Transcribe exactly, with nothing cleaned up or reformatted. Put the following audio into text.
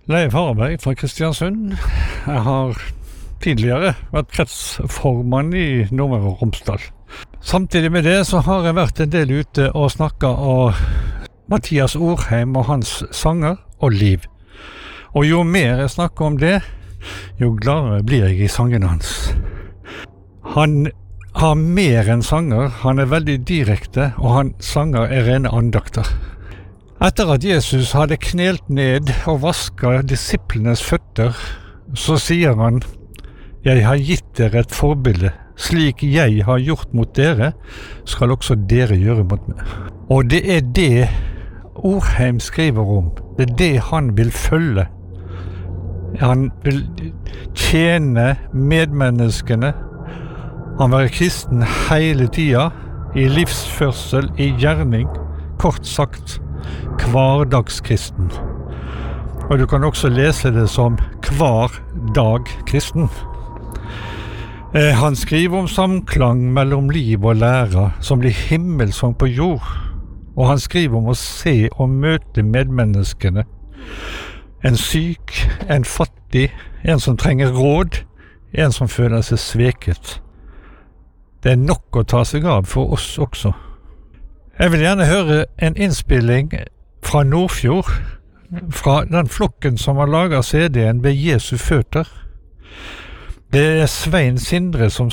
Leif Harberg fra Kristiansund. Jeg har tidligere vært kretsformann i Nordmøre og Romsdal. Samtidig med det så har jeg vært en del ute og snakket av Mathias Orheim og hans sanger og liv. Og jo mer jeg snakker om det, jo gladere blir jeg i sangen hans. Han har mer enn sanger, han er veldig direkte, og han sanger er rene andakter. Etter at Jesus hadde knelt ned og vasket disiplenes føtter, så sier han: «Jeg har gitt dere et forbilde. Slik jeg har gjort mot dere, skal også dere gjøre mot meg.» Og det er det Orheim skriver om. Det er det han vil følge. Han vil tjene medmenneskene. Han vil være kristen hele tida, i livsførsel, i gjerning, kort sagt hverdagskristen. Og du kan også lese det som hver dag kristen. Eh, han skriver om samklang mellom liv og lære, som blir himmelsang på jord. Og han skriver om å se og møte medmenneskene. En syk, en fattig, en som trenger råd, en som føler seg sveket. Det er nok å ta seg av for oss også. Jeg vil gjerne høre en innspilling fra Nordfjord, fra den flokken som har laget C D-en ved Jesu føtter. Det er Svein Sindre som